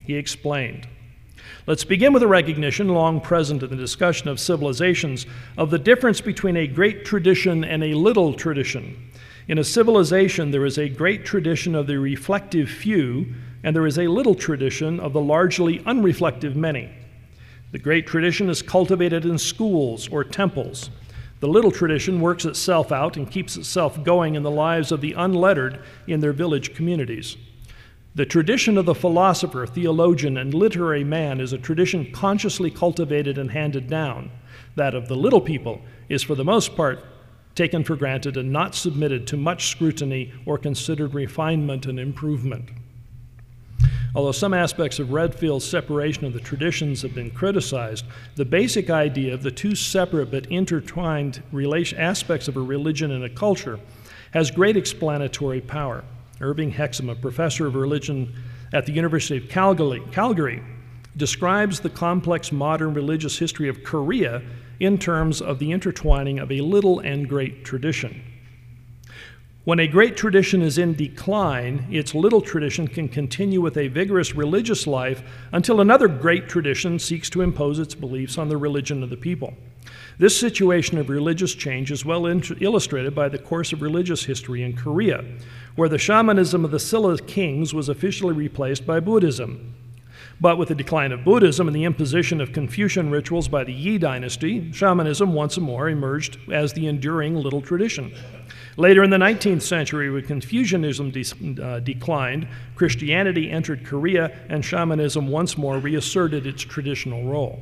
He explained, "Let's begin with a recognition, long present in the discussion of civilizations, of the difference between a great tradition and a little tradition. In a civilization, there is a great tradition of the reflective few, and there is a little tradition of the largely unreflective many. The great tradition is cultivated in schools or temples. The little tradition works itself out and keeps itself going in the lives of the unlettered in their village communities. The tradition of the philosopher, theologian, and literary man is a tradition consciously cultivated and handed down. That of the little people is, for the most part, taken for granted and not submitted to much scrutiny or considered refinement and improvement." Although some aspects of Redfield's separation of the traditions have been criticized, the basic idea of the two separate but intertwined aspects of a religion and a culture has great explanatory power. Irving Hexham, a professor of religion at the University of Calgary, describes the complex modern religious history of Korea in terms of the intertwining of a little and great tradition. When a great tradition is in decline, its little tradition can continue with a vigorous religious life until another great tradition seeks to impose its beliefs on the religion of the people. This situation of religious change is well illustrated by the course of religious history in Korea, where the shamanism of the Silla kings was officially replaced by Buddhism. But with the decline of Buddhism and the imposition of Confucian rituals by the Yi dynasty, shamanism once more emerged as the enduring little tradition. Later in the 19th century, when Confucianism declined, Christianity entered Korea, and shamanism once more reasserted its traditional role.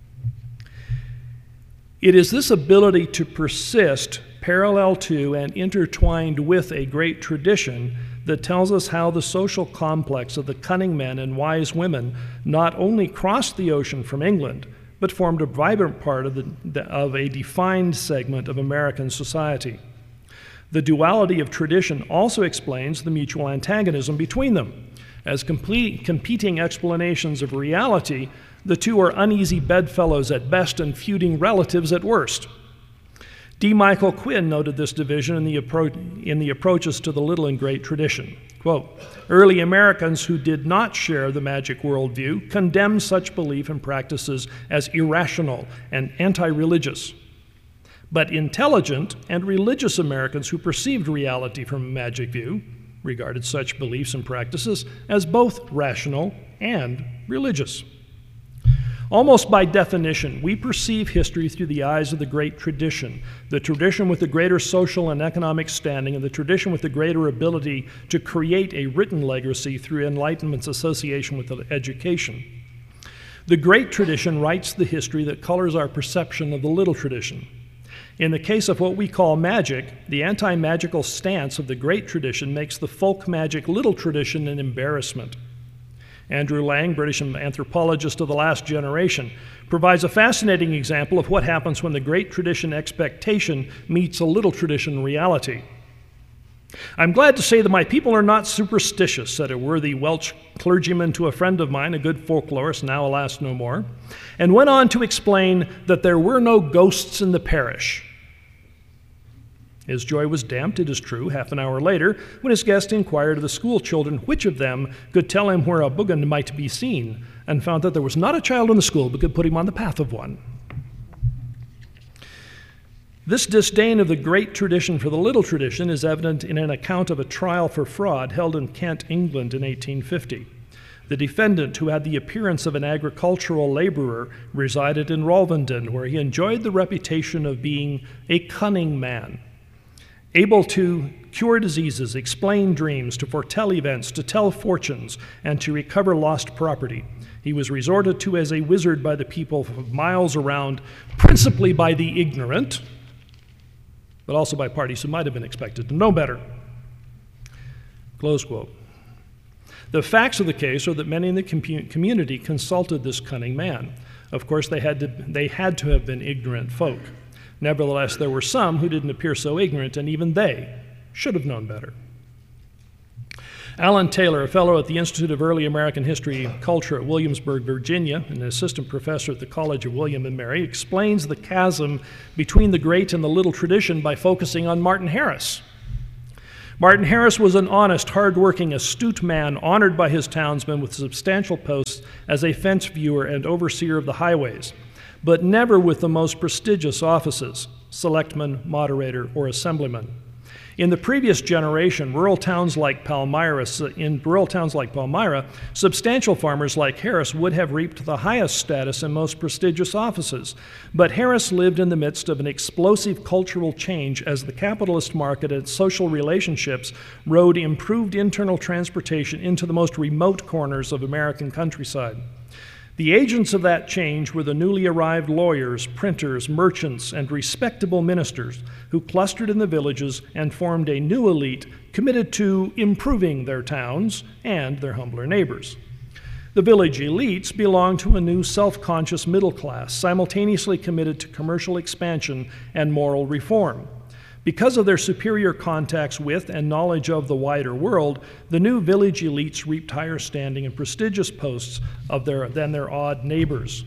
It is this ability to persist parallel to and intertwined with a great tradition that tells us how the social complex of the cunning men and wise women not only crossed the ocean from England, but formed a vibrant part of a defined segment of American society. The duality of tradition also explains the mutual antagonism between them. As competing explanations of reality, the two are uneasy bedfellows at best and feuding relatives at worst. D. Michael Quinn noted this division in the approaches to the little and great tradition. Quote, "Early Americans who did not share the magic worldview condemned such belief and practices as irrational and anti-religious. But intelligent and religious Americans who perceived reality from a magic view regarded such beliefs and practices as both rational and religious. Almost by definition, we perceive history through the eyes of the great tradition, the tradition with the greater social and economic standing, and the tradition with the greater ability to create a written legacy through Enlightenment's association with education. The great tradition writes the history that colors our perception of the little tradition. In the case of what we call magic, the anti-magical stance of the great tradition makes the folk magic little tradition an embarrassment. Andrew Lang, British anthropologist of the last generation, provides a fascinating example of what happens when the great tradition expectation meets a little tradition reality. "I'm glad to say that my people are not superstitious," said a worthy Welsh clergyman to a friend of mine, a good folklorist, now alas no more, and went on to explain that there were no ghosts in the parish. His joy was damped, it is true, half an hour later, when his guest inquired of the school children which of them could tell him where a buggan might be seen, and found that there was not a child in the school but could put him on the path of one. This disdain of the great tradition for the little tradition is evident in an account of a trial for fraud held in Kent, England in 1850. The defendant, who had the appearance of an agricultural laborer, resided in Rolvenden, where he enjoyed the reputation of being a cunning man, able to cure diseases, explain dreams, to foretell events, to tell fortunes, and to recover lost property. He was resorted to as a wizard by the people for miles around, principally by the ignorant, but also by parties who might have been expected to know better. Close quote. The facts of the case are that many in the community consulted this cunning man. Of course, they had to have been ignorant folk. Nevertheless, there were some who didn't appear so ignorant, and even they should have known better. Alan Taylor, a fellow at the Institute of Early American History and Culture at Williamsburg, Virginia, and an assistant professor at the College of William and Mary, explains the chasm between the great and the little tradition by focusing on Martin Harris. Martin Harris was an honest, hard-working, astute man honored by his townsmen with substantial posts as a fence viewer and overseer of the highways, but never with the most prestigious offices, selectman, moderator, or assemblyman. In the previous generation, in rural towns like Palmyra, substantial farmers like Harris would have reaped the highest status and most prestigious offices. But Harris lived in the midst of an explosive cultural change as the capitalist market and social relationships rode improved internal transportation into the most remote corners of American countryside. The agents of that change were the newly arrived lawyers, printers, merchants, and respectable ministers who clustered in the villages and formed a new elite committed to improving their towns and their humbler neighbors. The village elites belonged to a new self-conscious middle class, simultaneously committed to commercial expansion and moral reform. Because of their superior contacts with and knowledge of the wider world, the new village elites reaped higher standing and prestigious posts than their odd neighbors.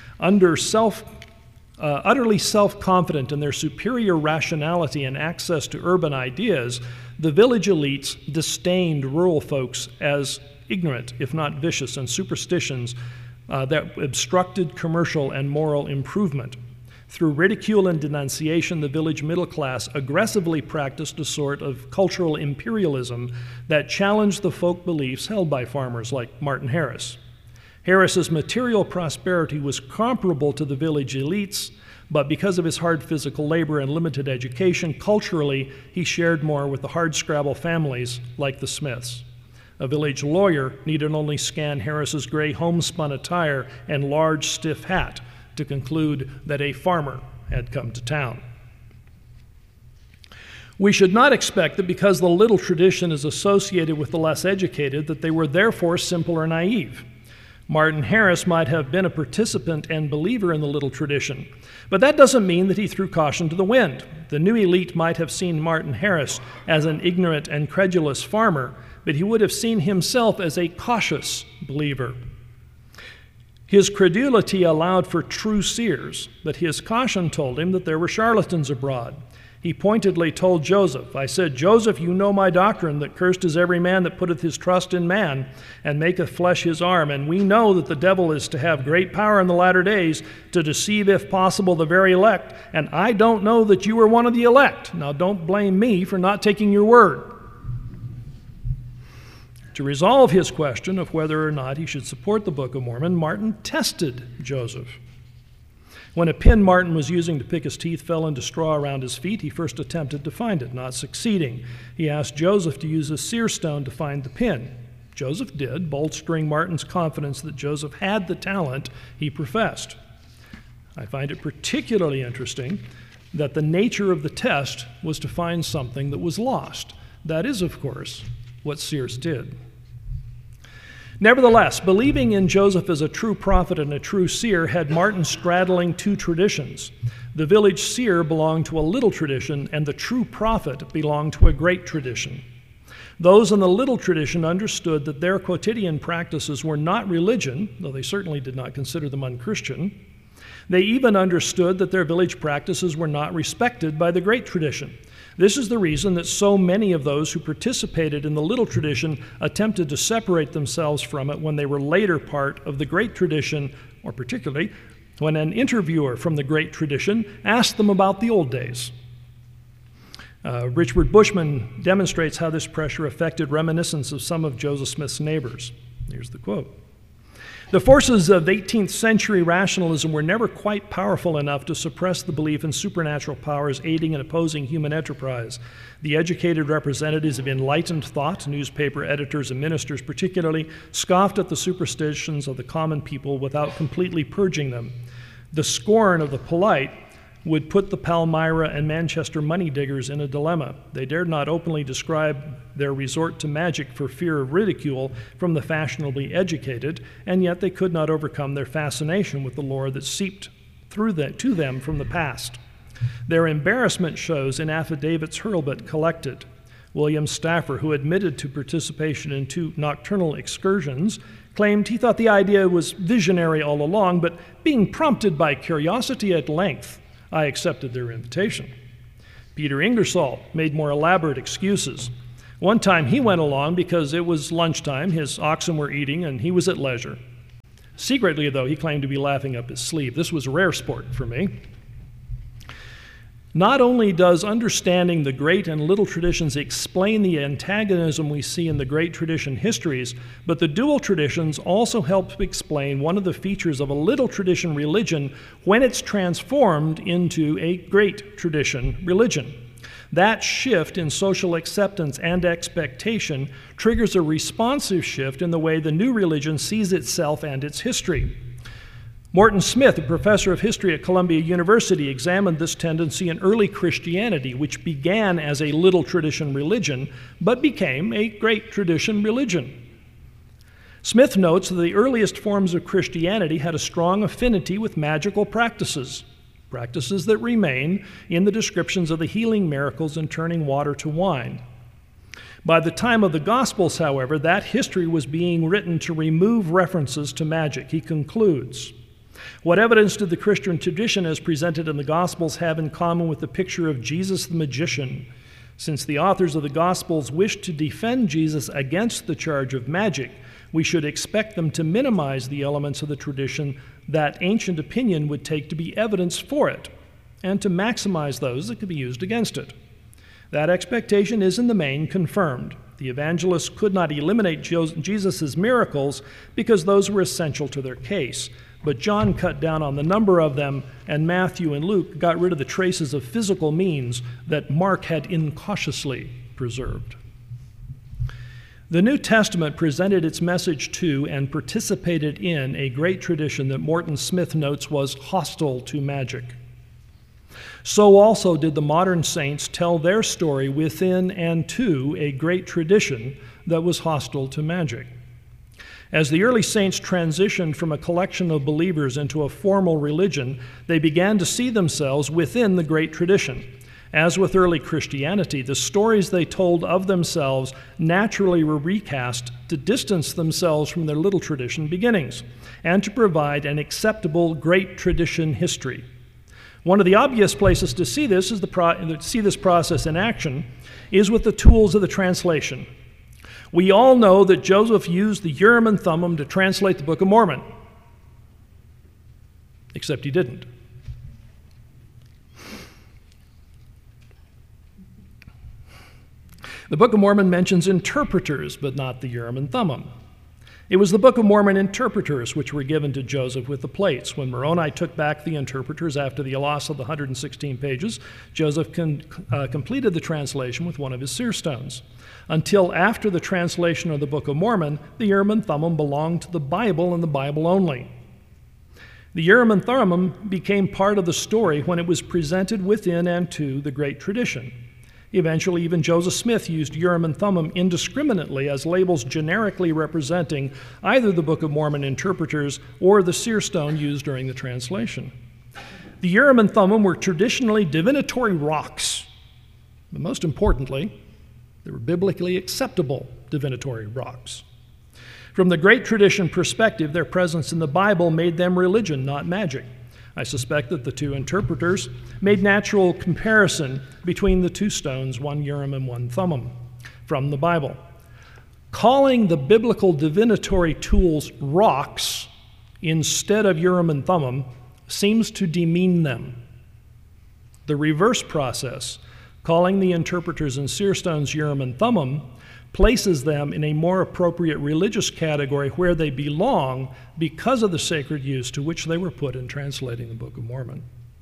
Utterly self-confident in their superior rationality and access to urban ideas, the village elites disdained rural folks as ignorant, if not vicious, and superstitions that obstructed commercial and moral improvement. Through ridicule and denunciation, the village middle class aggressively practiced a sort of cultural imperialism that challenged the folk beliefs held by farmers like Martin Harris. Harris's material prosperity was comparable to the village elites, but because of his hard physical labor and limited education, culturally he shared more with the hardscrabble families like the Smiths. A village lawyer needed only scan Harris's gray homespun attire and large stiff hat to conclude that a farmer had come to town. We should not expect that because the little tradition is associated with the less educated, that they were therefore simple or naive. Martin Harris might have been a participant and believer in the little tradition, but that doesn't mean that he threw caution to the wind. The new elite might have seen Martin Harris as an ignorant and credulous farmer, but he would have seen himself as a cautious believer. His credulity allowed for true seers, but his caution told him that there were charlatans abroad. He pointedly told Joseph, I said, Joseph, you know my doctrine, that cursed is every man that putteth his trust in man, and maketh flesh his arm. And we know that the devil is to have great power in the latter days, to deceive, if possible, the very elect. And I don't know that you are one of the elect. Now don't blame me for not taking your word. To resolve his question of whether or not he should support the Book of Mormon, Martin tested Joseph. When a pin Martin was using to pick his teeth fell into straw around his feet, he first attempted to find it, not succeeding. He asked Joseph to use a seer stone to find the pin. Joseph did, bolstering Martin's confidence that Joseph had the talent he professed. I find it particularly interesting that the nature of the test was to find something that was lost. That is, of course, what seers did. Nevertheless, believing in Joseph as a true prophet and a true seer had Martin straddling two traditions. The village seer belonged to a little tradition, and the true prophet belonged to a great tradition. Those in the little tradition understood that their quotidian practices were not religion, though they certainly did not consider them unchristian. They even understood that their village practices were not respected by the great tradition. This is the reason that so many of those who participated in the little tradition attempted to separate themselves from it when they were later part of the great tradition, or particularly when an interviewer from the great tradition asked them about the old days. Richard Bushman demonstrates how this pressure affected reminiscence of some of Joseph Smith's neighbors. Here's the quote. The forces of 18th century rationalism were never quite powerful enough to suppress the belief in supernatural powers aiding and opposing human enterprise. The educated representatives of enlightened thought, newspaper editors and ministers particularly, scoffed at the superstitions of the common people without completely purging them. The scorn of the polite would put the Palmyra and Manchester money diggers in a dilemma. They dared not openly describe their resort to magic for fear of ridicule from the fashionably educated, and yet they could not overcome their fascination with the lore that seeped to them from the past. Their embarrassment shows in affidavits Hurlbut collected. William Stafford, who admitted to participation in 2 nocturnal excursions, claimed he thought the idea was visionary all along, but being prompted by curiosity at length, I accepted their invitation. Peter Ingersoll made more elaborate excuses. One time he went along because it was lunchtime, his oxen were eating, and he was at leisure. Secretly, though, he claimed to be laughing up his sleeve. This was rare sport for me. Not only does understanding the great and little traditions explain the antagonism we see in the great tradition histories, but the dual traditions also help explain one of the features of a little tradition religion when it's transformed into a great tradition religion. That shift in social acceptance and expectation triggers a responsive shift in the way the new religion sees itself and its history. Morton Smith, a professor of history at Columbia University, examined this tendency in early Christianity, which began as a little tradition religion, but became a great tradition religion. Smith notes that the earliest forms of Christianity had a strong affinity with magical practices, practices that remain in the descriptions of the healing miracles and turning water to wine. By the time of the Gospels, however, that history was being written to remove references to magic. He concludes, "What evidence did the Christian tradition as presented in the Gospels have in common with the picture of Jesus the magician? Since the authors of the Gospels wished to defend Jesus against the charge of magic, we should expect them to minimize the elements of the tradition that ancient opinion would take to be evidence for it, and to maximize those that could be used against it. That expectation is in the main confirmed. The evangelists could not eliminate Jesus' miracles because those were essential to their case. But John cut down on the number of them, and Matthew and Luke got rid of the traces of physical means that Mark had incautiously preserved." The New Testament presented its message to and participated in a great tradition that Morton Smith notes was hostile to magic. So also did the modern saints tell their story within and to a great tradition that was hostile to magic. As the early saints transitioned from a collection of believers into a formal religion, they began to see themselves within the great tradition. As with early Christianity, the stories they told of themselves naturally were recast to distance themselves from their little tradition beginnings and to provide an acceptable great tradition history. One of the obvious places to see this process in action is with the tools of the translation. We all know that Joseph used the Urim and Thummim to translate the Book of Mormon, except he didn't. The Book of Mormon mentions interpreters, but not the Urim and Thummim. It was the Book of Mormon interpreters which were given to Joseph with the plates. When Moroni took back the interpreters after the loss of the 116 pages, Joseph completed the translation with one of his seer stones. Until after the translation of the Book of Mormon, the Urim and Thummim belonged to the Bible and the Bible only. The Urim and Thummim became part of the story when it was presented within and to the great tradition. Eventually, even Joseph Smith used Urim and Thummim indiscriminately as labels generically representing either the Book of Mormon interpreters or the seer stone used during the translation. The Urim and Thummim were traditionally divinatory rocks, but most importantly, they were biblically acceptable divinatory rocks. From the great tradition perspective, their presence in the Bible made them religion, not magic. I suspect that the two interpreters made natural comparison between the two stones, one Urim and one Thummim, from the Bible. Calling the biblical divinatory tools rocks instead of Urim and Thummim seems to demean them. The reverse process, calling the interpreters and seer stones Urim and Thummim, places them in a more appropriate religious category where they belong because of the sacred use to which they were put in translating the Book of Mormon.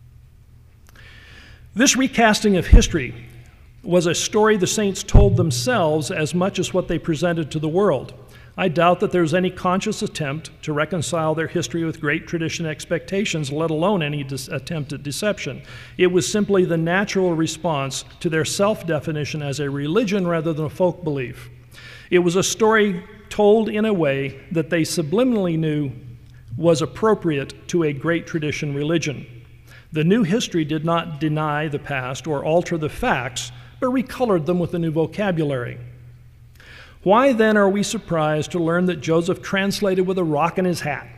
This recasting of history was a story the saints told themselves as much as what they presented to the world. I doubt that there was any conscious attempt to reconcile their history with great tradition expectations, let alone any attempt at deception. It was simply the natural response to their self-definition as a religion rather than a folk belief. It was a story told in a way that they subliminally knew was appropriate to a great tradition religion. The new history did not deny the past or alter the facts, but recolored them with a new vocabulary. Why then are we surprised to learn that Joseph translated with a rock in his hat?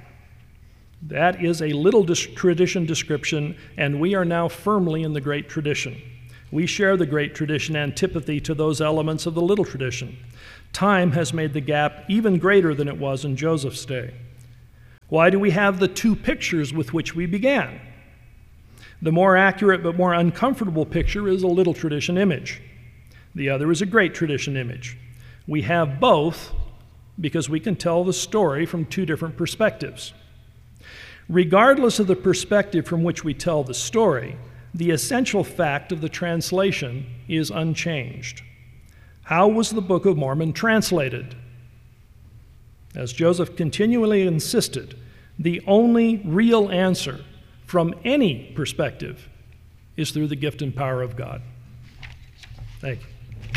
That is a little tradition description, and we are now firmly in the great tradition. We share the great tradition antipathy to those elements of the little tradition. Time has made the gap even greater than it was in Joseph's day. Why do we have the two pictures with which we began? The more accurate but more uncomfortable picture is a little tradition image. The other is a great tradition image. We have both because we can tell the story from two different perspectives. Regardless of the perspective from which we tell the story, the essential fact of the translation is unchanged. How was the Book of Mormon translated? As Joseph continually insisted, the only real answer from any perspective is through the gift and power of God. Thank you.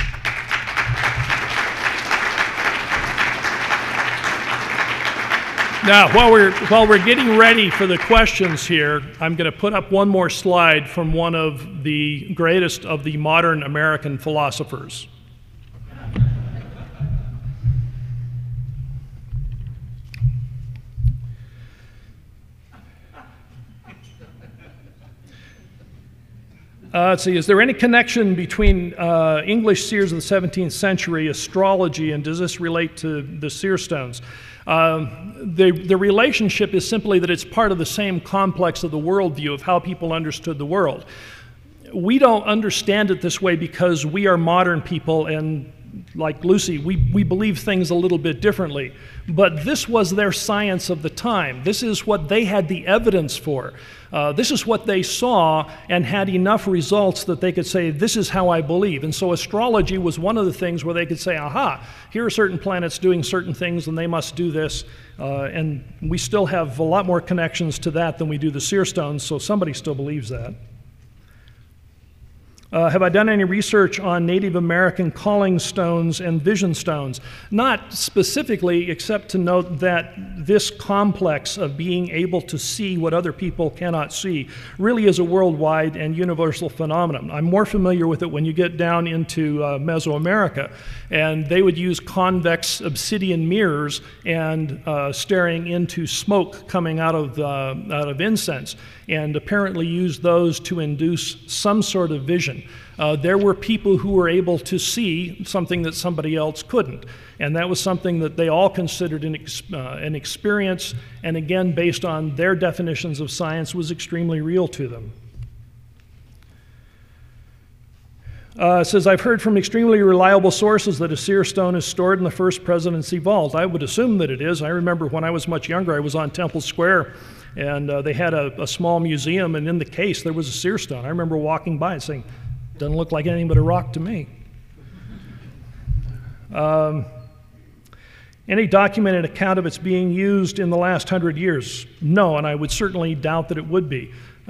Now, while we're getting ready for the questions here, I'm going to put up one more slide from one of the greatest of the modern American philosophers. Let's see, is there any connection between English seers of the 17th century, astrology, and does this relate to the seer stones? The relationship is simply that it's part of the same complex of the worldview of how people understood the world. We don't understand it this way because we are modern people, and like Lucy, we believe things a little bit differently. But this was their science of the time. This is what they had the evidence for. This is what they saw and had enough results that they could say, this is how I believe. And so astrology was one of the things where they could say, aha, here are certain planets doing certain things and they must do this. And we still have a lot more connections to that than we do the seer stones, so somebody still believes that. Have I done any research on Native American calling stones and vision stones? Not specifically, except to note that this complex of being able to see what other people cannot see really is a worldwide and universal phenomenon. I'm more familiar with it when you get down into Mesoamerica, and they would use convex obsidian mirrors and staring into smoke coming out of incense, and apparently use those to induce some sort of vision. There were people who were able to see something that somebody else couldn't, and that was something that they all considered an experience, and again, based on their definitions of science, was extremely real to them. It says, I've heard from extremely reliable sources that a seer stone is stored in the First Presidency vault. I would assume that it is. I remember when I was much younger, I was on Temple Square, and they had a small museum, and in the case there was a seer stone. I remember walking by and saying, doesn't look like anything but a rock to me. Any documented account of its being used in the last 100 years? No, and I would certainly doubt that it would be.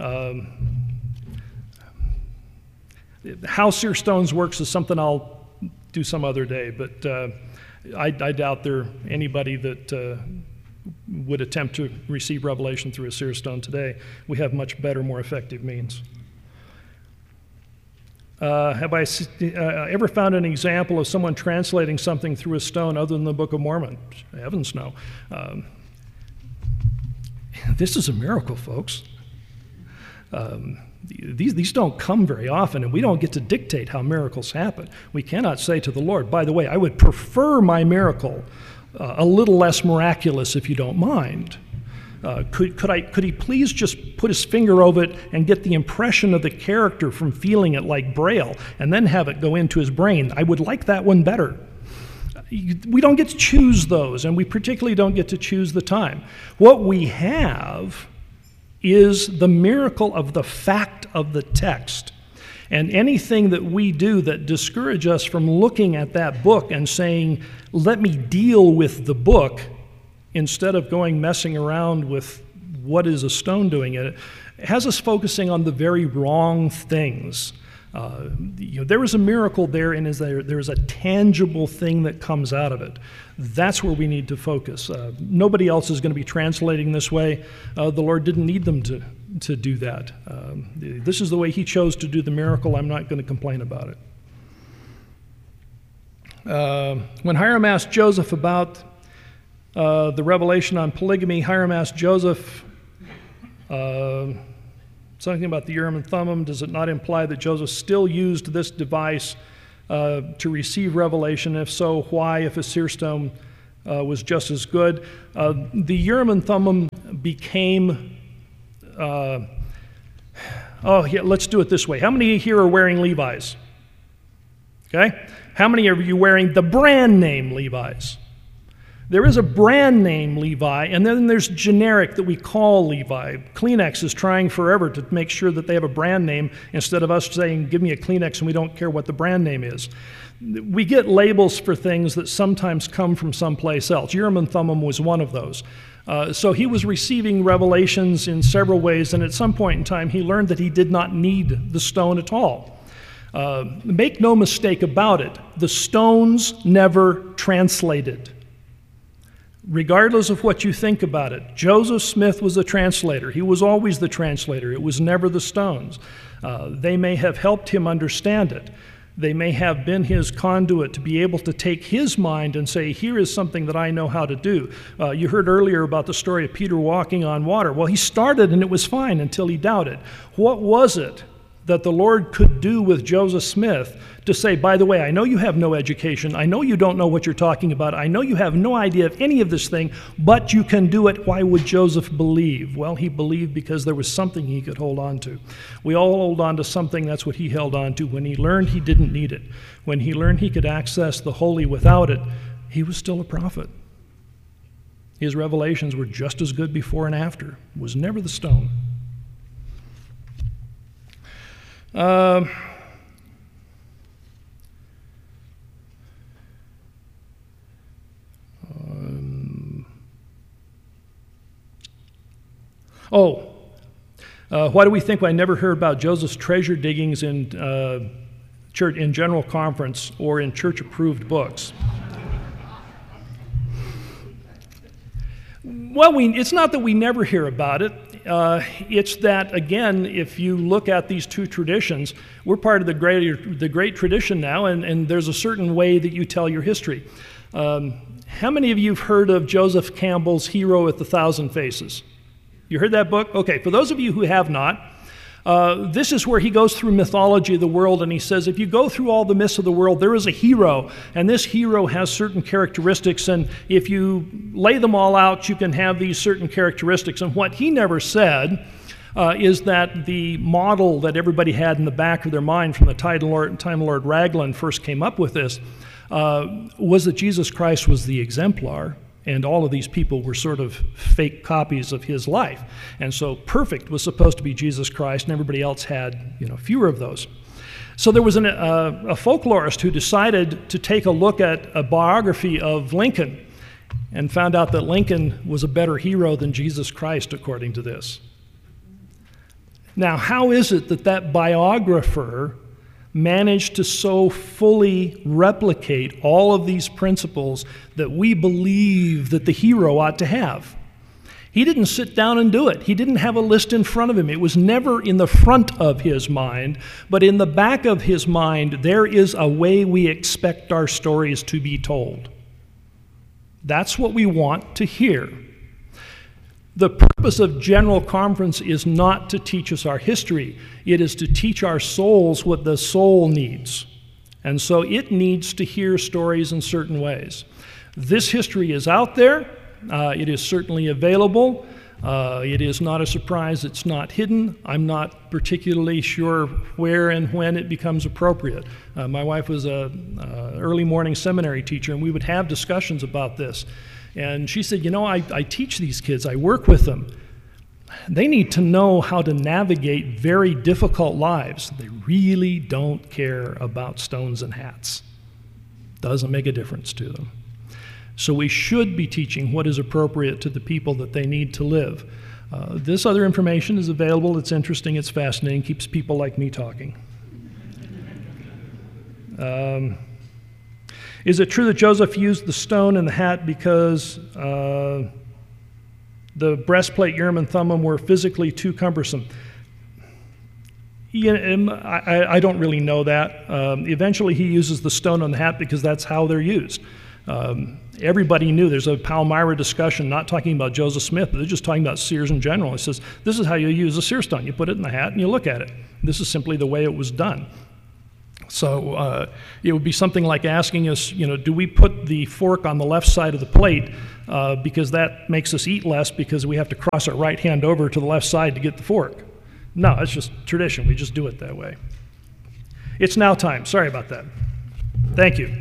How seer stones works is something I'll do some other day, but I doubt there anybody that would attempt to receive revelation through a seer stone today. We have much better, more effective means. Have I ever found an example of someone translating something through a stone other than the Book of Mormon? Heavens no. This is a miracle, folks. These don't come very often, and we don't get to dictate how miracles happen. We cannot say to the Lord, by the way, I would prefer my miracle a little less miraculous if you don't mind. Could he please just put his finger over it and get the impression of the character from feeling it like Braille and then have it go into his brain? I would like that one better. We don't get to choose those, and we particularly don't get to choose the time. What we have is the miracle of the fact of the text. And anything that we do that discourage us from looking at that book and saying, let me deal with the book, instead of going messing around with what is a stone doing in it, has us focusing on the very wrong things. There is a miracle there, and there is a tangible thing that comes out of it. That's where we need to focus. Nobody else is going to be translating this way. The Lord didn't need them to do that. This is the way He chose to do the miracle. I'm not going to complain about it. When Hiram asked Joseph about the revelation on polygamy, Hiram asked Joseph, Something about the Urim and Thummim, does it not imply that Joseph still used this device to receive revelation? If so, why, if a seer stone was just as good? The Urim and Thummim became, let's do it this way. How many here are wearing Levi's? Okay? How many of you wearing the brand name Levi's? There is a brand name Levi, and then there's generic that we call Levi. Kleenex is trying forever to make sure that they have a brand name instead of us saying, give me a Kleenex, and we don't care what the brand name is. We get labels for things that sometimes come from someplace else. Urim and Thummim was one of those. So he was receiving revelations in several ways, and at some point in time he learned that he did not need the stone at all. Make no mistake about it, the stones never translated. Regardless of what you think about it, Joseph Smith was a translator. He was always the translator. It was never the stones. They may have helped him understand it. They may have been his conduit to be able to take his mind and say, here is something that I know how to do. You heard earlier about the story of Peter walking on water. Well, he started and it was fine until he doubted. What was it that the Lord could do with Joseph Smith to say, by the way, I know you have no education, I know you don't know what you're talking about, I know you have no idea of any of this thing, but you can do it. Why would Joseph believe? Well, he believed because there was something he could hold on to. We all hold on to something. That's what he held on to. When he learned he didn't need it, when he learned he could access the holy without it, he was still a prophet. His revelations were just as good before and after. It was never the stone. Why do we think I never heard about Joseph's treasure diggings in church, in general conference, or in church-approved books? Well, it's not that we never hear about it. It's that, again, if you look at these two traditions, we're part of the great tradition now, and there's a certain way that you tell your history. How many of you have heard of Joseph Campbell's Hero with a Thousand Faces? You heard that book? Okay, for those of you who have not, this is where he goes through mythology of the world, and he says, if you go through all the myths of the world, there is a hero, and this hero has certain characteristics, and if you lay them all out, you can have these certain characteristics. And what he never said is that the model that everybody had in the back of their mind from the time Lord Raglan first came up with this was that Jesus Christ was the exemplar, and all of these people were sort of fake copies of his life. And so perfect was supposed to be Jesus Christ, and everybody else had, fewer of those. So there was a folklorist who decided to take a look at a biography of Lincoln and found out that Lincoln was a better hero than Jesus Christ, according to this. Now, how is it that that biographer managed to so fully replicate all of these principles that we believe that the hero ought to have? He didn't sit down and do it. He didn't have a list in front of him. It was never in the front of his mind, but in the back of his mind, there is a way we expect our stories to be told. That's what we want to hear. The purpose of General Conference is not to teach us our history. It is to teach our souls what the soul needs. And so it needs to hear stories in certain ways. This history is out there. It is certainly available. It is not a surprise. It's not hidden. I'm not particularly sure where and when it becomes appropriate. My wife was an early morning seminary teacher, and we would have discussions about this. And she said, I teach these kids, I work with them. They need to know how to navigate very difficult lives. They really don't care about stones and hats. Doesn't make a difference to them. So we should be teaching what is appropriate to the people that they need to live. This other information is available. It's interesting. It's fascinating. Keeps people like me talking. Is it true that Joseph used the stone and the hat because the breastplate, Urim and Thummim, were physically too cumbersome? I don't really know that. Eventually he uses the stone and the hat because that's how they're used. Everybody knew. There's a Palmyra discussion, not talking about Joseph Smith, but they're just talking about seers in general. It says, this is how you use a seer stone. You put it in the hat and you look at it. This is simply the way it was done. So it would be something like asking us, do we put the fork on the left side of the plate because that makes us eat less because we have to cross our right hand over to the left side to get the fork? No, it's just tradition. We just do it that way. It's now time. Sorry about that. Thank you.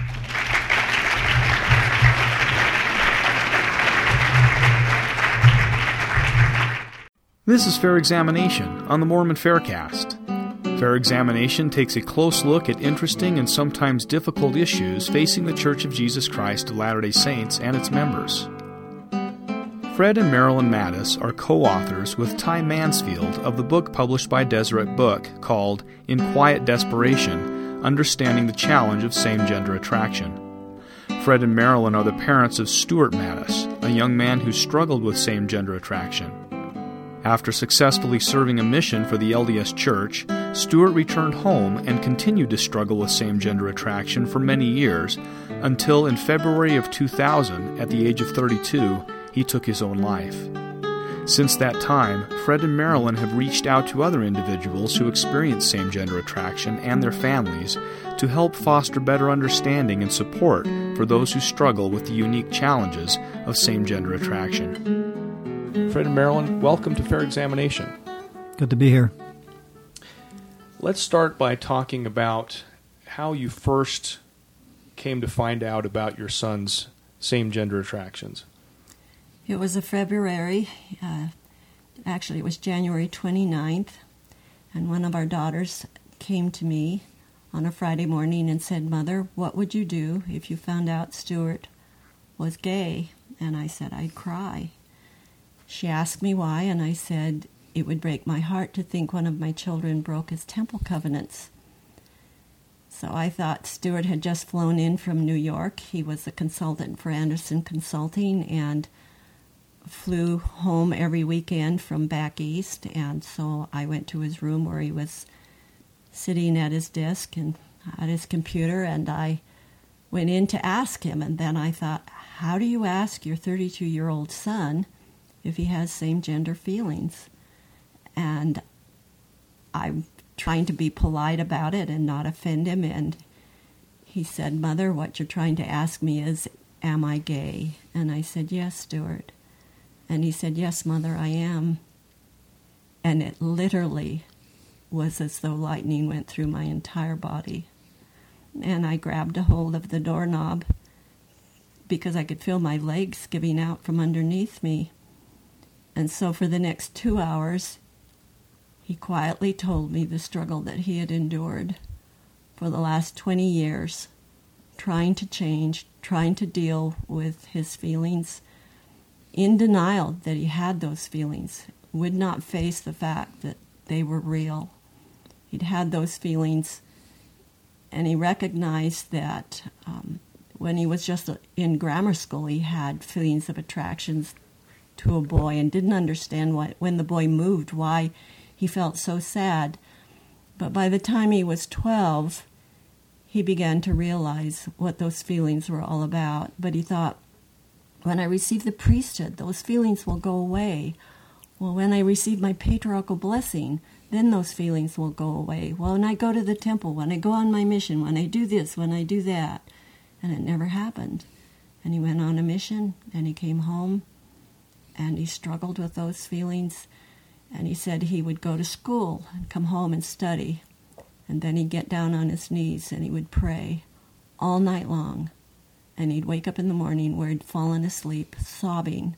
This is Fair Examination on the Mormon Faircast. Fair Examination takes a close look at interesting and sometimes difficult issues facing the Church of Jesus Christ of Latter-day Saints and its members. Fred and Marilyn Mattis are co-authors with Ty Mansfield of the book published by Deseret Book called In Quiet Desperation, Understanding the Challenge of Same-Gender Attraction. Fred and Marilyn are the parents of Stuart Mattis, a young man who struggled with same-gender attraction. After successfully serving a mission for the LDS Church, Stuart returned home and continued to struggle with same-gender attraction for many years, until in February of 2000, at the age of 32, he took his own life. Since that time, Fred and Marilyn have reached out to other individuals who experience same-gender attraction and their families to help foster better understanding and support for those who struggle with the unique challenges of same-gender attraction. Fred and Marilyn, welcome to Fair Examination. Good to be here. Let's start by talking about how you first came to find out about your son's same-gender attractions. It was a February, actually it was January 29th, and one of our daughters came to me on a Friday morning and said, "Mother, what would you do if you found out Stuart was gay?" And I said, "I'd cry." She asked me why, and I said, "It would break my heart to think one of my children broke his temple covenants." So I thought Stuart had just flown in from New York. He was a consultant for Anderson Consulting and flew home every weekend from back east. And so I went to his room where he was sitting at his desk and at his computer, and I went in to ask him. And then I thought, how do you ask your 32-year-old son if he has same-gender feelings? And I'm trying to be polite about it and not offend him. And he said, "Mother, what you're trying to ask me is, am I gay?" And I said, "Yes, Stuart." And he said, "Yes, Mother, I am." And it literally was as though lightning went through my entire body. And I grabbed a hold of the doorknob because I could feel my legs giving out from underneath me. And so for the next 2 hours, he quietly told me the struggle that he had endured for the last 20 years, trying to change, trying to deal with his feelings, in denial that he had those feelings, would not face the fact that they were real. He'd had those feelings, and he recognized that when he was just in grammar school, he had feelings of attractions to a boy and didn't understand when the boy moved, why he felt so sad. But by the time he was 12, he began to realize what those feelings were all about. But he thought, when I receive the priesthood, those feelings will go away. Well, when I receive my patriarchal blessing, then those feelings will go away. Well, when I go to the temple, when I go on my mission, when I do this, when I do that. And it never happened. And he went on a mission, and he came home, and he struggled with those feelings. And he said he would go to school and come home and study. And then he'd get down on his knees and he would pray all night long. And he'd wake up in the morning where he'd fallen asleep, sobbing,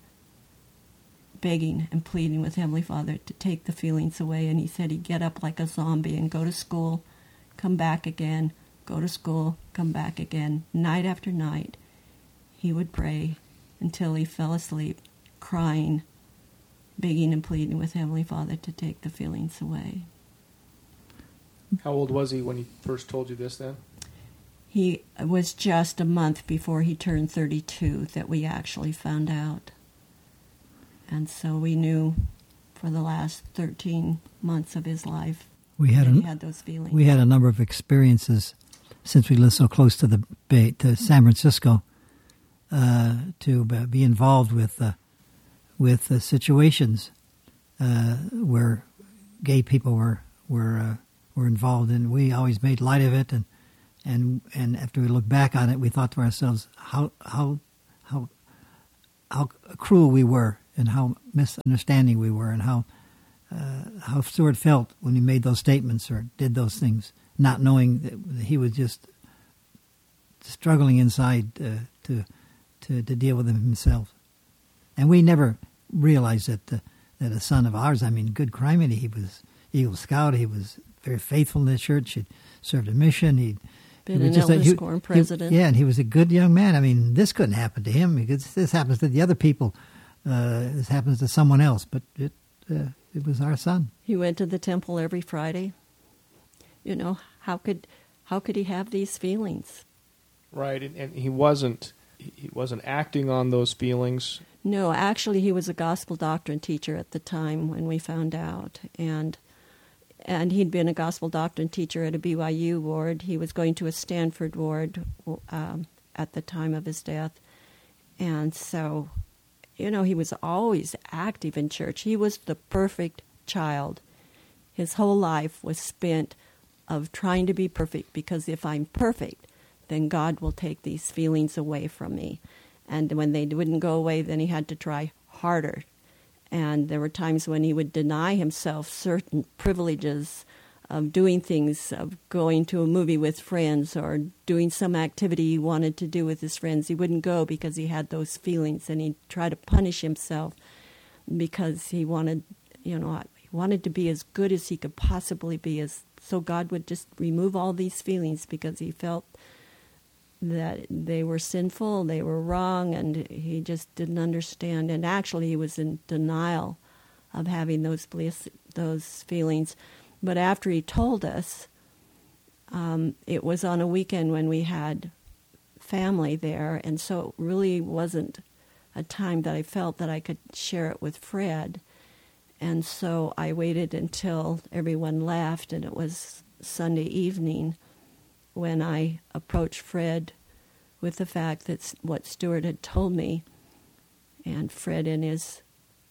begging and pleading with Heavenly Father to take the feelings away. And he said he'd get up like a zombie and go to school, come back again, go to school, come back again. Night after night, he would pray until he fell asleep, crying, begging and pleading with Heavenly Father to take the feelings away. How old was he when he first told you this then? He was just a month before he turned 32 that we actually found out. And so we knew for the last 13 months of his life he had those feelings. We had a number of experiences since we lived so close to the Bay, to San Francisco. to be involved with situations where gay people were involved, and we always made light of it. And after we looked back on it, we thought to ourselves how cruel we were, and how misunderstanding we were, and how Stuart felt when he made those statements or did those things, not knowing that he was just struggling inside to deal with them himself. And we never realized that a son of ours, I mean, good criminy, he was Eagle Scout, he was very faithful in the church, he'd served a mission, he'd been an Elders Quorum president. And he was a good young man. I mean, this couldn't happen to him because this happens to the other people. This happens to someone else, but it was our son. He went to the temple every Friday. You know, how could he have these feelings? Right, and he wasn't acting on those feelings. No, actually, he was a gospel doctrine teacher at the time when we found out, and he'd been a gospel doctrine teacher at a BYU ward. He was going to a Stanford ward at the time of his death, and so, you know, he was always active in church. He was the perfect child. His whole life was spent of trying to be perfect, because if I'm perfect, then God will take these feelings away from me. And when they wouldn't go away, then he had to try harder. And there were times when he would deny himself certain privileges of doing things, of going to a movie with friends or doing some activity he wanted to do with his friends. He wouldn't go because he had those feelings, and he'd try to punish himself because he wanted, he wanted to be as good as he could possibly be, so God would just remove all these feelings because he felt that they were sinful, they were wrong, and he just didn't understand. And actually, he was in denial of having those feelings. But after he told us, it was on a weekend when we had family there, and so it really wasn't a time that I felt that I could share it with Fred. And so I waited until everyone left, and it was Sunday evening when I approached Fred with the fact that what Stuart had told me. And Fred, in his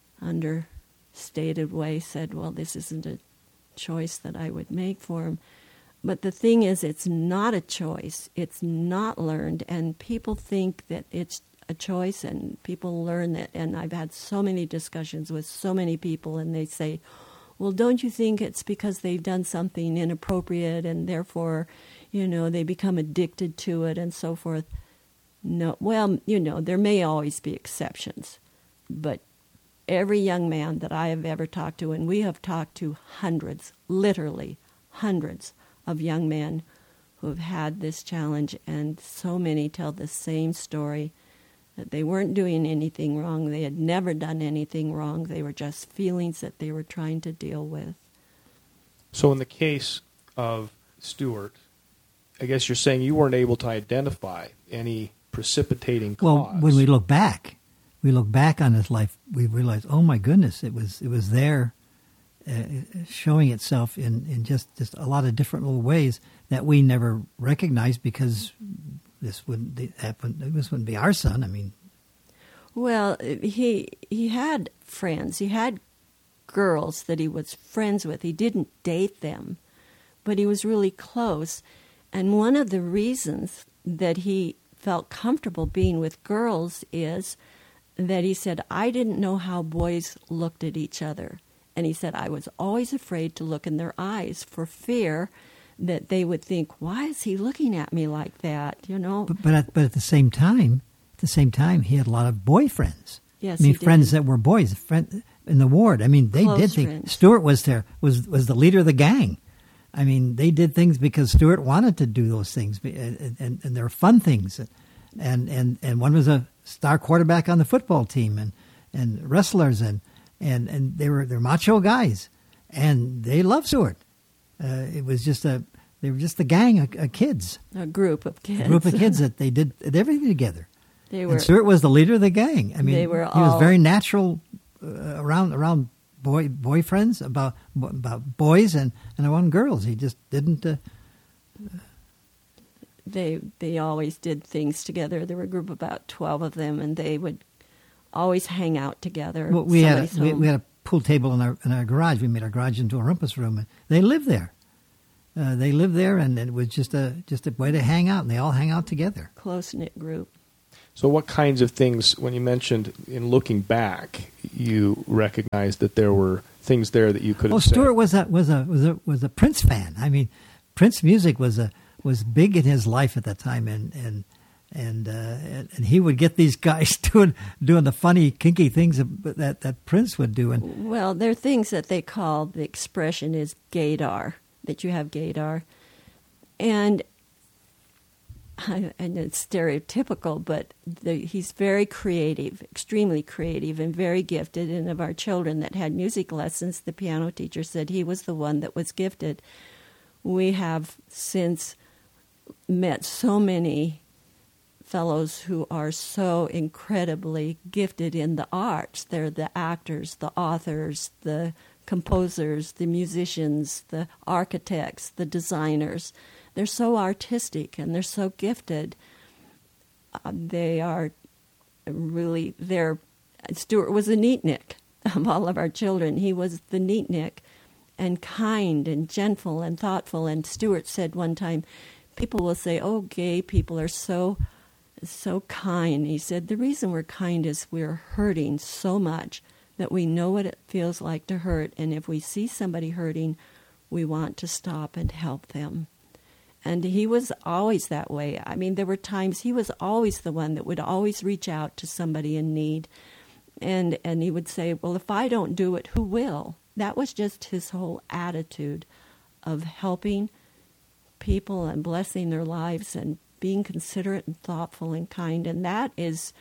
understated way, said, well, this isn't a choice that I would make for him. But the thing is, it's not a choice. It's not learned. And people think that it's a choice, and people learn that. And I've had so many discussions with so many people, and they say, well, don't you think it's because they've done something inappropriate and therefore, they become addicted to it and so forth? No, well, there may always be exceptions, but every young man that I have ever talked to, and we have talked to hundreds, literally hundreds of young men who have had this challenge, and so many tell the same story, that they weren't doing anything wrong, they had never done anything wrong, they were just feelings that they were trying to deal with. So in the case of Stuart, I guess you're saying you weren't able to identify any precipitating cause. Well, when we look back on his life, we realize, oh my goodness, it was there, showing itself in just a lot of different little ways that we never recognized, because this wouldn't happen. This wouldn't be our son. I mean, well, he had friends. He had girls that he was friends with. He didn't date them, but he was really close. And one of the reasons that he felt comfortable being with girls is that he said, I didn't know how boys looked at each other. And he said, I was always afraid to look in their eyes for fear that they would think, why is he looking at me like that, But at the same time, he had a lot of boyfriends. Yes, I mean, friends that were boys, in the ward. I mean, they Close did things. friends. Stuart was the leader of the gang. I mean, they did things because Stuart wanted to do those things, and they were fun things. And one was a star quarterback on the football team, and wrestlers, and they're macho guys, and they loved Stuart. It was they were just a gang of kids. A group of kids. A group of kids that they did everything together. And Stuart was the leader of the gang. I mean, he was very natural around boyfriends, about boys and around girls. He just didn't. they always did things together. There were a group of about 12 of them, and they would always hang out together. Well, we had a pool table in our garage. We made our garage into a rumpus room, and they lived there. And it was just a way to hang out, and they all hang out together. Close-knit group. So what kinds of things, when you mentioned in looking back, you recognized that there were things there that you could have said? Stuart was a Prince fan. I mean, Prince music was big in his life at that time, and he would get these guys doing the funny, kinky things that Prince would do. And well, there are things that they call, the expression is gaydar, that you have gaydar, and it's stereotypical, but he's very creative, extremely creative, and very gifted. And of our children that had music lessons, the piano teacher said he was the one that was gifted. We have since met so many fellows who are so incredibly gifted in the arts. They're the actors, the authors, the composers, the musicians, the architects, the designers. They're so artistic and they're so gifted. They are really, Stuart was a neatnik of all of our children. He was the neatnik and kind and gentle and thoughtful. And Stuart said one time, people will say, oh, gay people are so kind. He said, the reason we're kind is we're hurting so much that we know what it feels like to hurt. And if we see somebody hurting, we want to stop and help them. And he was always that way. I mean, there were times he was always the one that would always reach out to somebody in need. And he would say, well, if I don't do it, who will? That was just his whole attitude of helping people and blessing their lives and being considerate and thoughtful and kind. And that is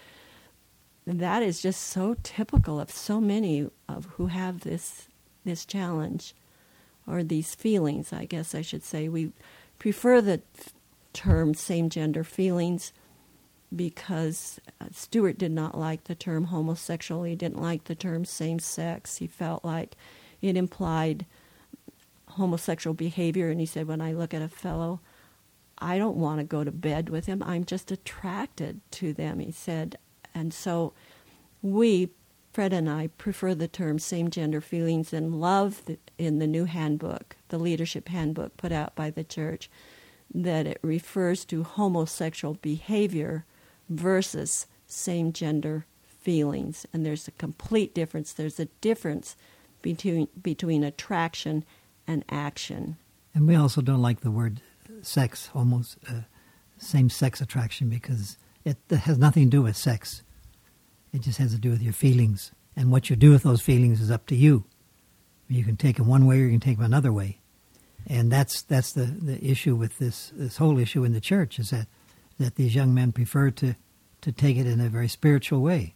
just so typical of so many of who have this challenge, or these feelings, I guess I should say. We prefer the term same-gender feelings because Stuart did not like the term homosexual. He didn't like the term same-sex. He felt like it implied homosexual behavior, and he said, when I look at a fellow, I don't want to go to bed with him. I'm just attracted to them, he said. And so Fred and I, prefer the term same-gender feelings and love in the new handbook, the leadership handbook put out by the church, that it refers to homosexual behavior versus same-gender feelings. And there's a complete difference. There's a difference between attraction and action. And we also don't like the word sex, same-sex attraction, because it has nothing to do with sex. It just has to do with your feelings. And what you do with those feelings is up to you. You can take them one way or you can take them another way. And that's the issue with this whole issue in the church, is that these young men prefer to take it in a very spiritual way.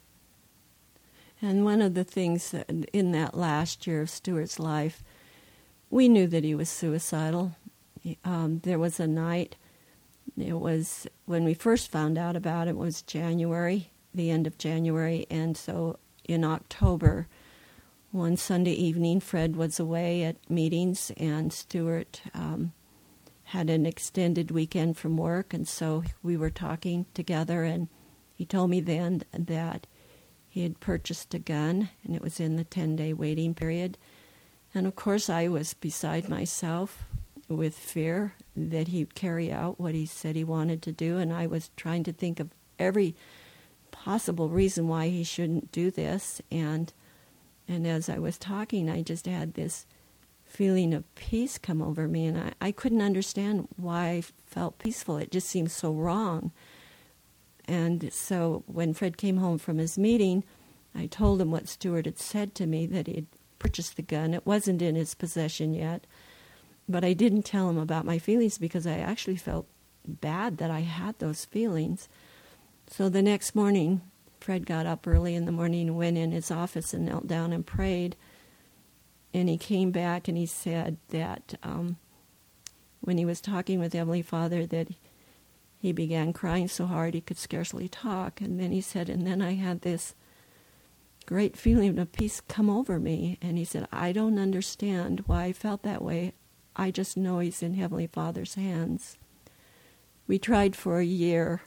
And one of the things that in that last year of Stuart's life, we knew that he was suicidal. There was a night, it was when we first found out about it was January, the end of January, and so in October, one Sunday evening, Fred was away at meetings, and Stuart had an extended weekend from work, and so we were talking together, and he told me then that he had purchased a gun, and it was in the 10-day waiting period. And of course, I was beside myself with fear that he'd carry out what he said he wanted to do, and I was trying to think of every possible reason why he shouldn't do this. And as I was talking, I just had this feeling of peace come over me, and I couldn't understand why I felt peaceful. It just seemed so wrong. And so when Fred came home from his meeting, I told him what Stuart had said to me, that he had purchased the gun. It wasn't in his possession yet, but I didn't tell him about my feelings because I actually felt bad that I had those feelings. So the next morning, Fred got up early in the morning and went in his office and knelt down and prayed. And he came back and he said that when he was talking with Heavenly Father, that he began crying so hard he could scarcely talk. And then he said, and then I had this great feeling of peace come over me. And he said, I don't understand why I felt that way. I just know he's in Heavenly Father's hands. We tried for a year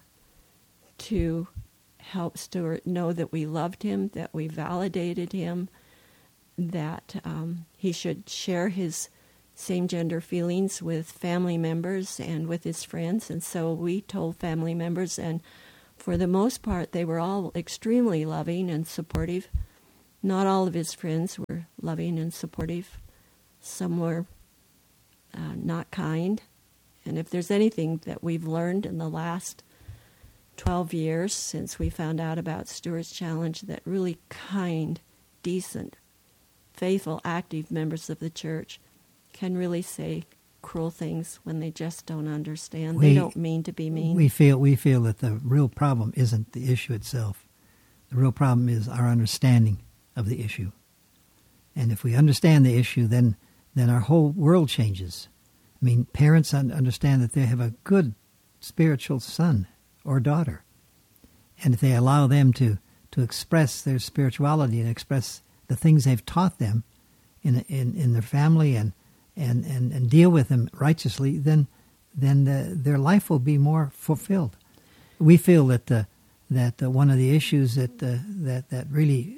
to help Stuart know that we loved him, that we validated him, that he should share his same-gender feelings with family members and with his friends. And so we told family members, and for the most part, they were all extremely loving and supportive. Not all of his friends were loving and supportive. Some were not kind. And if there's anything that we've learned in the last 12 years since we found out about Stuart's challenge, that really kind, decent, faithful, active members of the church can really say cruel things when they just don't understand. They don't mean to be mean. We feel that the real problem isn't the issue itself. The real problem is our understanding of the issue. And if we understand the issue, then our whole world changes. I mean, parents understand that they have a good spiritual son or daughter. And if they allow them to express their spirituality and express the things they've taught them in their family and deal with them righteously, then their life will be more fulfilled. We feel that one of the issues that really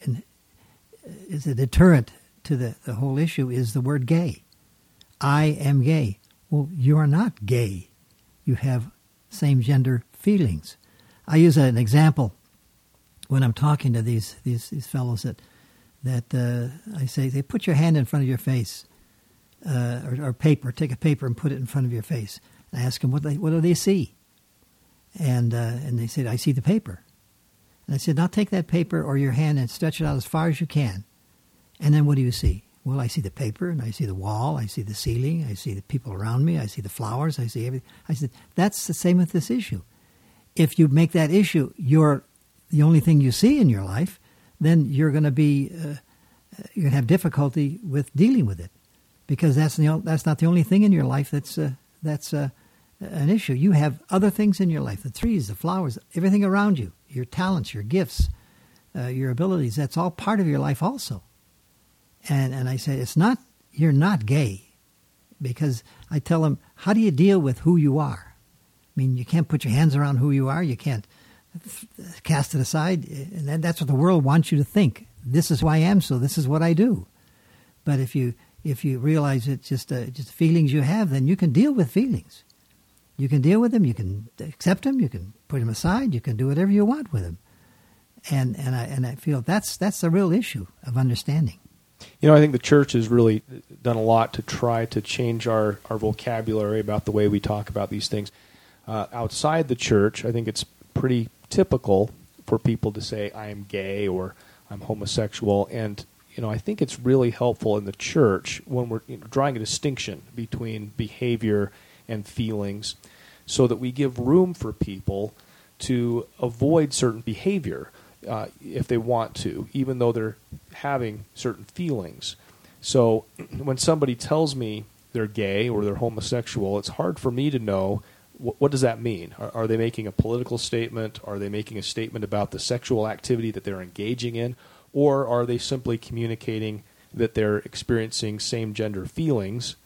is a deterrent to the whole issue is the word gay. I am gay. Well, you are not gay. You have same-gender feelings. I use an example when I'm talking to these fellows that I say, they put your hand in front of your face, or paper. Take a paper and put it in front of your face. I ask them what do they see, and they said, I see the paper. And I said, now take that paper or your hand and stretch it out as far as you can, and then what do you see? Well, I see the paper, and I see the wall, I see the ceiling, I see the people around me, I see the flowers, I see everything. I said, that's the same with this issue. If you make that issue the only thing you see in your life, then you're going to be you're going to have difficulty with dealing with it, because that's not the only thing in your life that's an issue. You have other things in your life: the trees, the flowers, everything around you, your talents, your gifts, your abilities. That's all part of your life also. And I say, you're not gay, because I tell them, how do you deal with who you are? I mean, you can't put your hands around who you are. You can't cast it aside. And that's what the world wants you to think. This is who I am, so this is what I do. But if you realize it's just feelings you have, then you can deal with feelings. You can deal with them. You can accept them. You can put them aside. You can do whatever you want with them. And I feel that's the real issue of understanding. You know, I think the church has really done a lot to try to change our vocabulary about the way we talk about these things. Outside the church, I think it's pretty typical for people to say, I am gay or I'm homosexual. And, I think it's really helpful in the church when we're drawing a distinction between behavior and feelings, so that we give room for people to avoid certain behavior if they want to, even though they're having certain feelings. So when somebody tells me they're gay or they're homosexual, it's hard for me to know what does that mean. Are they making a political statement? Are they making a statement about the sexual activity that they're engaging in? Or are they simply communicating that they're experiencing same-gender feelings?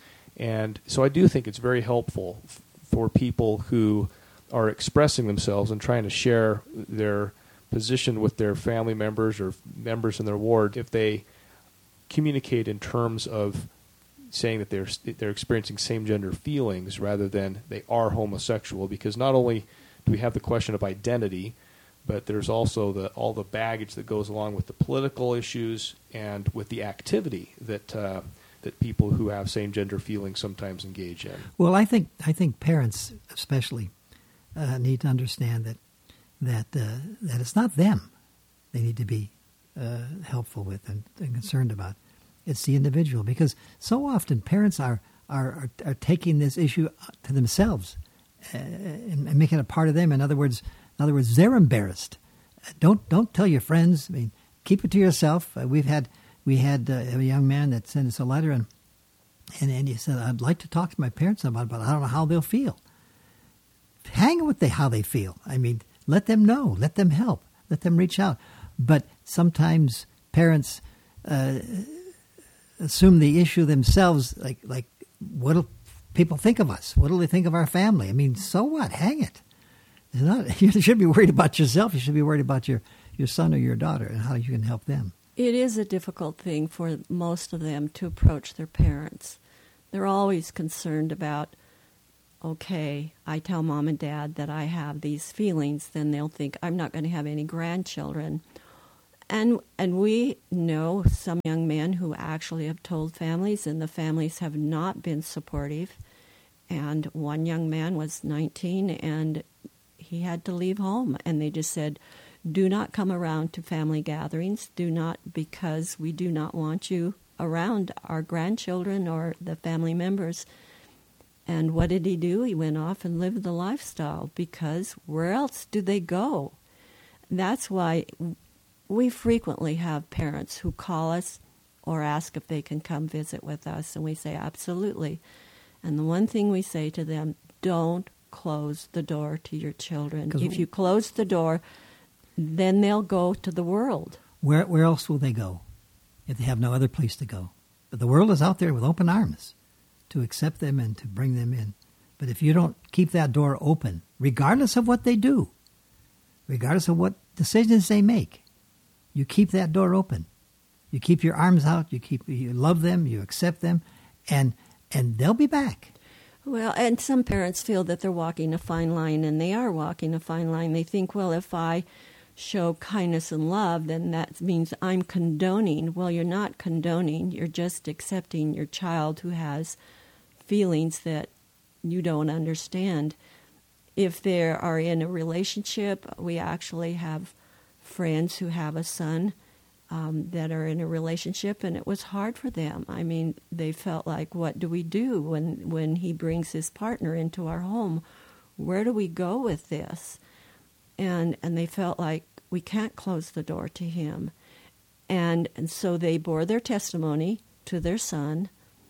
And so I do think it's very helpful for people who are expressing themselves and trying to share their position with their family members or members in their ward, if they communicate in terms of saying that they're experiencing same-gender feelings rather than they are homosexual, because not only do we have the question of identity, but there's also all the baggage that goes along with the political issues and with the activity that people who have same-gender feelings sometimes engage in. Well, I think parents especially need to understand that it's not them they need to be helpful with and concerned about. It's the individual, because so often parents are taking this issue to themselves and making it a part of them. In other words, they're embarrassed. Don't tell your friends. I mean, keep it to yourself. We had a young man that sent us a letter, and he said, I'd like to talk to my parents about it, but I don't know how they'll feel. Hang with how they feel. I mean, let them know. Let them help. Let them reach out. But sometimes parents assume the issue themselves, like what'll people think of us? What do they think of our family? I mean, so what? Hang it. You should be worried about yourself. You should be worried about your son or your daughter and how you can help them. It is a difficult thing for most of them to approach their parents. They're always concerned about, okay, I tell mom and dad that I have these feelings, then they'll think I'm not going to have any grandchildren. And we know some young men who actually have told families, and the families have not been supportive. And one young man was 19, and he had to leave home. And they just said, do not come around to family gatherings. Do not, because we do not want you around our grandchildren or the family members. And what did he do? He went off and lived the lifestyle, because where else do they go? That's why we frequently have parents who call us or ask if they can come visit with us, and we say absolutely. And the one thing we say to them, don't close the door to your children. If you close the door, then they'll go to the world. Where else will they go if they have no other place to go? But the world is out there with open arms to accept them and to bring them in. But if you don't keep that door open, regardless of what they do, regardless of what decisions they make, you keep that door open. You keep your arms out. You love them. You accept them, and they'll be back. Well, and some parents feel that they're walking a fine line, and they are walking a fine line. They think, well, if I show kindness and love, then that means I'm condoning. Well, you're not condoning. You're just accepting your child who has feelings that you don't understand. If they are in a relationship, we actually have friends who have a son that are in a relationship, and it was hard for them. I mean, they felt like, what do we do when he brings his partner into our home? Where do we go with this? And they felt like we can't close the door to him. And so they bore their testimony to their son.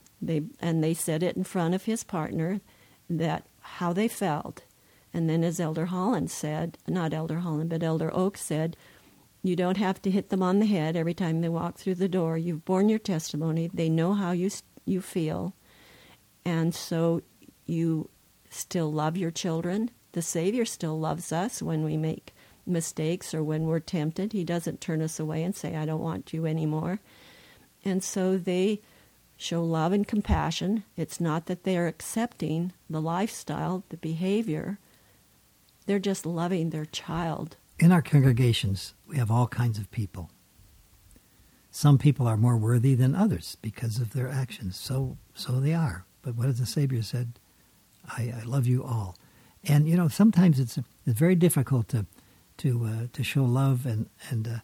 They said it in front of his partner, that how they felt. And then as Elder Holland said, not Elder Holland, but Elder Oak said, you don't have to hit them on the head every time they walk through the door. You've borne your testimony. They know how you feel. And so you still love your children. The Savior still loves us when we make mistakes or when we're tempted. He doesn't turn us away and say, I don't want you anymore. And so they show love and compassion. It's not that they're accepting the lifestyle, the behavior. They're just loving their child. In our congregations, we have all kinds of people. Some people are more worthy than others because of their actions. So they are. But what has the Savior said? I love you all. And sometimes it's very difficult to show love and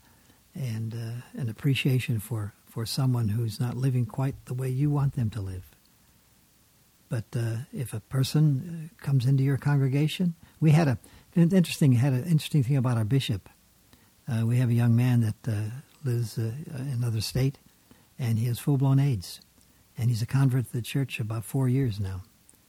appreciation for someone who's not living quite the way you want them to live. But if a person comes into your congregation, we had an interesting thing about our bishop. We have a young man that lives in another state, and he has full-blown AIDS, and he's a convert to the church about 4 years now,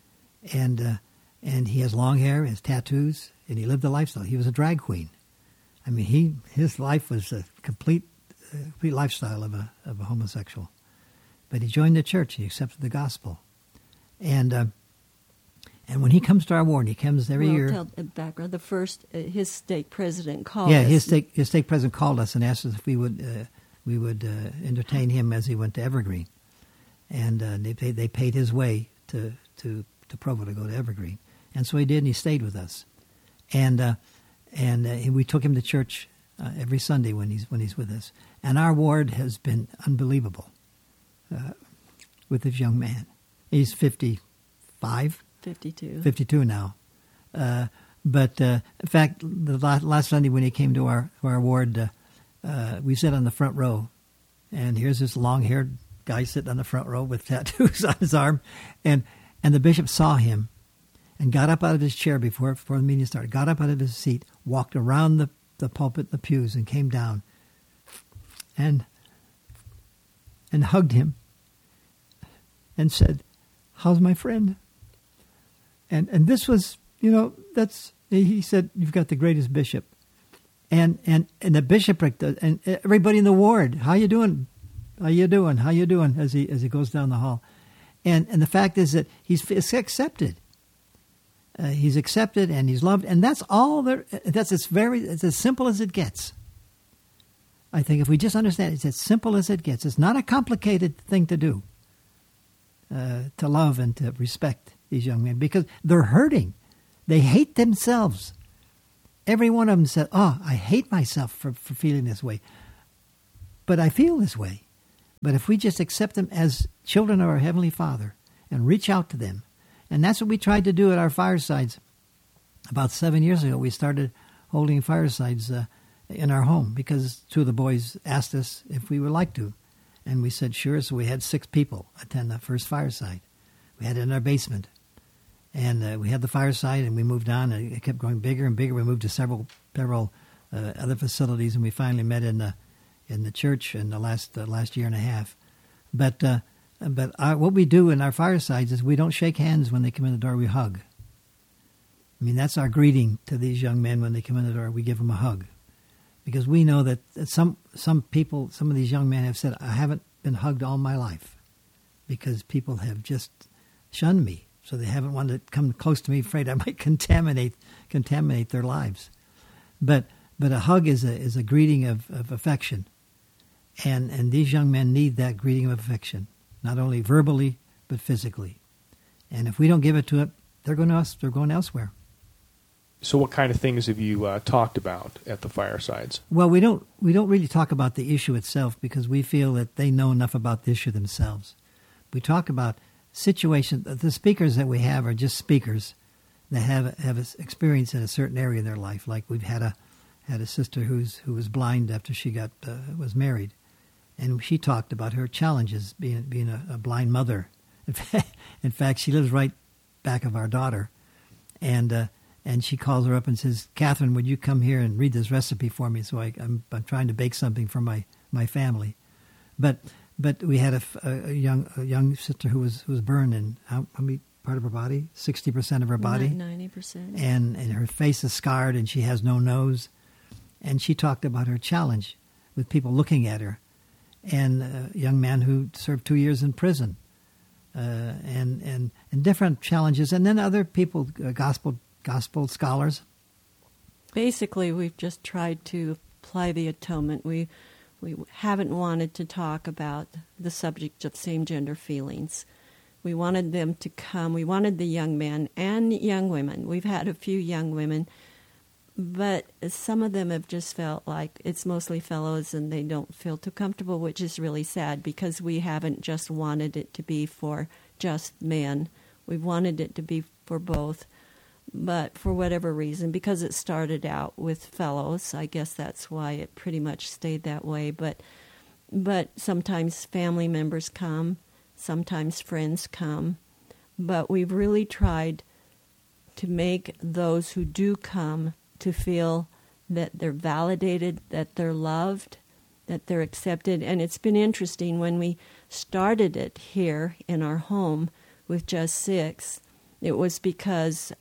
and he has long hair, has tattoos, and he lived a lifestyle. He was a drag queen. I mean, his life was a complete lifestyle of a homosexual, but he joined the church. He accepted the gospel. And when he comes to our ward, he comes every year. Tell the background. The first, his stake president called us. Yeah, his stake president called us and asked us if we would entertain him as he went to Evergreen, and they paid his way to Provo to go to Evergreen, and so he did, and he stayed with us, and we took him to church every Sunday when he's with us, and our ward has been unbelievable with this young man. He's 55. 52 now. But in fact, the last Sunday when he came to our ward, we sat on the front row, and here's this long-haired guy sitting on the front row with tattoos on his arm, and the bishop saw him and got up out of his chair before the meeting started, got up out of his seat, walked around the pulpit, the pews, and came down and hugged him and said, "How's my friend?" And this was, he said, "You've got the greatest bishop." And the bishopric, and everybody in the ward, "How you doing? How you doing? How you doing?" as he goes down the hall. And the fact is that he's accepted. He's accepted and he's loved, and that's all there. It's as simple as it gets. I think if we just understand, it's as simple as it gets. It's not a complicated thing to do. To love and to respect these young men, because they're hurting. They hate themselves. Every one of them said, "Oh, I hate myself for feeling this way, but I feel this way." But if we just accept them as children of our Heavenly Father and reach out to them, and that's what we tried to do at our firesides. About 7 years ago, we started holding firesides in our home because two of the boys asked us if we would like to. And we said, sure. So we had 6 people attend the first fireside. We had it in our basement. And we had the fireside, and we moved on. And it kept growing bigger and bigger. We moved to several other facilities, and we finally met in the church in the last year and a half. But what we do in our firesides is we don't shake hands when they come in the door. We hug. I mean, that's our greeting to these young men when they come in the door. We give them a hug. Because we know that some people, some of these young men have said, I haven't been hugged all my life because people have just shunned me. So they haven't wanted to come close to me, afraid I might contaminate their lives. But a hug is a greeting of affection. And these young men need that greeting of affection, not only verbally, but physically. And if we don't give it to them, they're going elsewhere. So what kind of things have you talked about at the firesides? Well, we don't really talk about the issue itself because we feel that they know enough about the issue themselves. We talk about situations. The speakers that we have are just speakers that have experience in a certain area in their life. Like we've had a sister who was blind after she was married, and she talked about her challenges being a blind mother. In fact, she lives right back of our daughter, and she calls her up and says, Catherine, would you come here and read this recipe for me? So I'm trying to bake something for my family. But we had a young sister who was burned in how many part of her body? 60% of her body. 90%. And her face is scarred and she has no nose. And she talked about her challenge with people looking at her. And a young man who served 2 years in prison. And different challenges. And then other people, gospel scholars. Basically, we've just tried to apply the atonement. We haven't wanted to talk about the subject of same-gender feelings. We wanted them to come. We wanted the young men and young women. We've had a few young women, but some of them have just felt like it's mostly fellows and they don't feel too comfortable, which is really sad because we haven't just wanted it to be for just men. We've wanted it to be for both. But for whatever reason, because it started out with fellows, I guess that's why it pretty much stayed that way. But sometimes family members come, sometimes friends come. But we've really tried to make those who do come to feel that they're validated, that they're loved, that they're accepted. And it's been interesting when we started it here in our home with just 6. It was because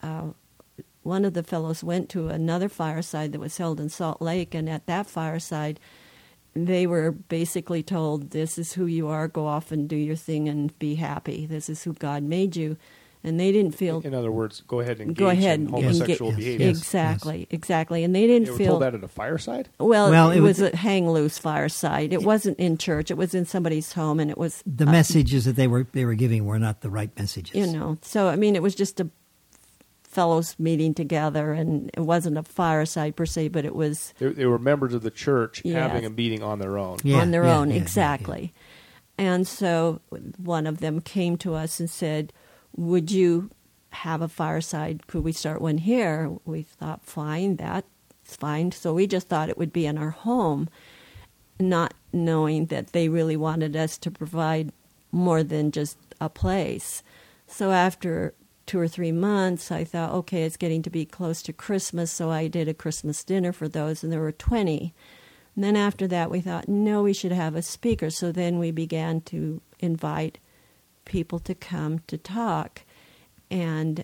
one of the fellows went to another fireside that was held in Salt Lake, and at that fireside, they were basically told, this is who you are, go off and do your thing and be happy. This is who God made you. And they didn't feel... In other words, go ahead and engage in homosexual behavior. Exactly. And they didn't feel... They were told that at a fireside? Well, it was a hang-loose fireside. It wasn't in church. It was in somebody's home, and it was... The messages that they were giving were not the right messages. So, I mean, it was just a fellows meeting together, and it wasn't a fireside per se, but it was... They were members of the church having a meeting on their own. On their own, exactly. Yeah. And so one of them came to us and said, would you have a fireside? Could we start one here? We thought, fine, that's fine. So we just thought it would be in our home, not knowing that they really wanted us to provide more than just a place. So after 2 or 3 months, I thought, okay, it's getting to be close to Christmas, so I did a Christmas dinner for those, and there were 20. And then after that, we thought, no, we should have a speaker. So then we began to invite people to come to talk and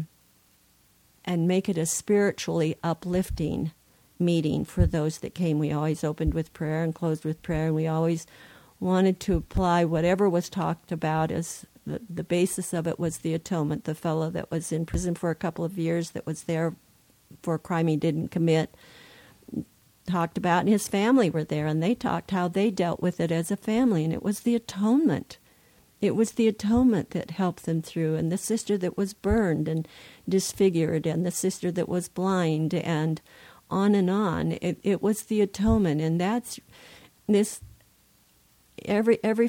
make it a spiritually uplifting meeting for those that came. We always opened with prayer and closed with prayer, and we always wanted to apply whatever was talked about as the basis of it was the atonement. The fellow that was in prison for a couple of years that was there for a crime he didn't commit talked about, and his family were there, and they talked how they dealt with it as a family, and it was the atonement. It was the atonement that helped them through, and the sister that was burned and disfigured, and the sister that was blind, and on and on. It was the atonement, and that's this. Every